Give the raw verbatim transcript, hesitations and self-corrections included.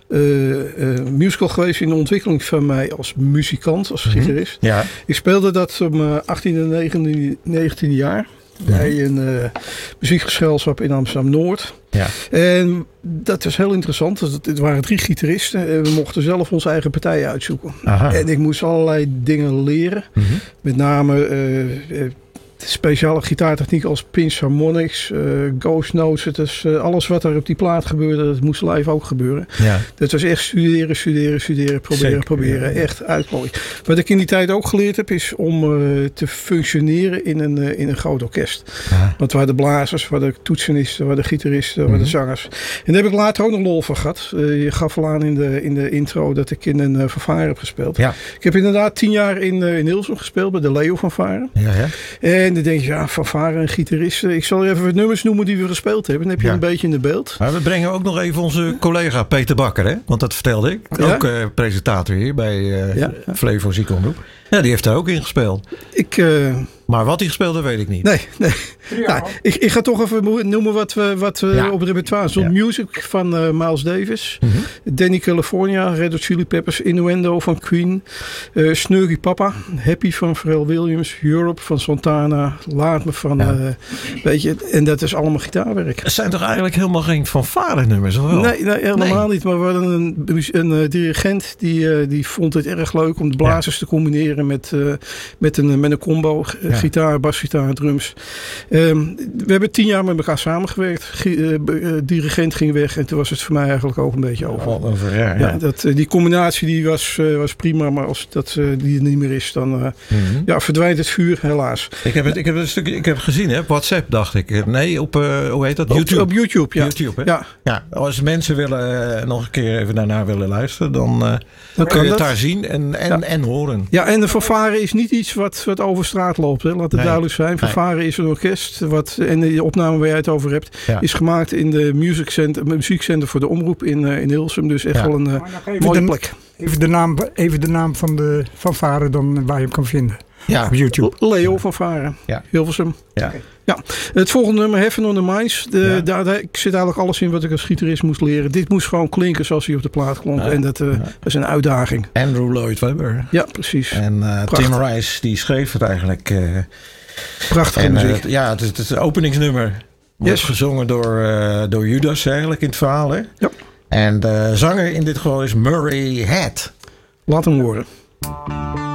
uh, uh, musical geweest in de ontwikkeling van mij als muzikant, als Mm-hmm. gitarist. Ja. Ik speelde dat om uh, achttien en negentien, negentien jaar. Bij een uh, muziekgezelschap in Amsterdam-Noord. Ja. En dat was heel interessant. Het waren drie gitaristen. En we mochten zelf onze eigen partijen uitzoeken. Aha. En ik moest allerlei dingen leren. Mm-hmm. Met name uh, uh, speciale gitaartechniek als pinch harmonics, uh, ghost notes. Het is, uh, alles wat er op die plaat gebeurde, dat moest live ook gebeuren. Ja. Dat was echt studeren, studeren, studeren, proberen, Zeker, proberen. ja. Echt uitmooi. Wat ik in die tijd ook geleerd heb, is om uh, te functioneren in een, uh, in een groot orkest. Aha. Want we hadden blazers, we hadden toetsenisten, we hadden gitaristen, we Mm-hmm. hadden zangers. En daar heb ik later ook nog lol van gehad. Uh, je gaf al aan in de, in de intro dat ik in een uh, fanfare heb gespeeld. Ja. Ik heb inderdaad tien jaar in, uh, in Hilversum gespeeld bij de Leo fanfare. Ja, ja. En dan denk je, ja, fanfare en gitaristen. Ik zal je even wat nummers noemen die we gespeeld hebben. Dan heb je Ja. een beetje in de beeld. Maar we brengen ook nog even onze collega Peter Bakker, hè? Want dat vertelde ik. Ja? Ook uh, presentator hier bij uh, Ja. Flevo Ziekenomroep. Ja, die heeft daar ook in gespeeld. Ik... Uh, Maar wat hij gespeeld heeft, weet ik niet. Nee, nee. Nou, ik, ik ga toch even noemen wat we, wat we Ja. op het repertoire stond. Ja. Music van uh, Miles Davis. Mm-hmm. Danny California. Red Hot Chili Peppers. Innuendo van Queen. Uh, Snurky Papa. Happy van Pharrell Williams. Europe van Santana. Laat me van... Ja. Uh, weet je, en dat is allemaal gitaarwerk. Het zijn toch eigenlijk helemaal geen fanfare nummers, of wel? Nee, nee, helemaal Nee. niet. Maar we hadden een, een, een dirigent die, uh, die vond het erg leuk om de blazers ja. te combineren met, uh, met, een, met een combo. Ja. Gitaar, basgitaar, drums. Um, we hebben tien jaar met elkaar samengewerkt. G- uh, uh, dirigent ging weg en toen was het voor mij eigenlijk ook een beetje over. Oh, over ja, ja. Ja, dat, uh, die combinatie die was, uh, was prima, maar als dat uh, die er niet meer is, dan uh, mm-hmm. ja, verdwijnt het vuur helaas. Ik heb het, ik heb het een stukje, ik heb het gezien, hè? Op WhatsApp dacht ik. Nee, op uh, hoe heet dat? Op YouTube. Op YouTube, ja. YouTube, hè? Ja. Ja, als mensen willen, uh, nog een keer even daarna willen luisteren, dan, uh, dan kun je het dat. daar zien en, en, Ja. en horen. Ja, en de fanfare is niet iets wat, wat over straat loopt. Hè. Laat het Nee. duidelijk zijn. Fanfare nee. is een orkest. Wat, en de opname waar jij het over hebt, ja. is gemaakt in de music center, muziekcenter voor de omroep in, uh, in Hilversum. Dus echt ja. wel een uh, mooie de, plek. Even de, naam, even de naam van de fanfare dan waar je hem kan vinden. Ja. Op YouTube. Leo fanfare. Ja. Hilversum. Ja. Okay. Ja. Het volgende nummer, Heaven on the Minds. De, ja. daar, daar zit eigenlijk alles in wat ik als gitarist moest leren. Dit moest gewoon klinken zoals hij op de plaat klonk. Ja. En dat, uh, ja. dat is een uitdaging. Andrew Lloyd Webber. Ja, precies. En uh, Tim Rice, die schreef het eigenlijk. Uh, Prachtige en, muziek. Uh, ja, het is het, het openingsnummer. Wordt yes. gezongen door, uh, door Judas eigenlijk in het verhaal. Hè? Ja. En de zanger in dit geval is Murray Head. Laat hem horen.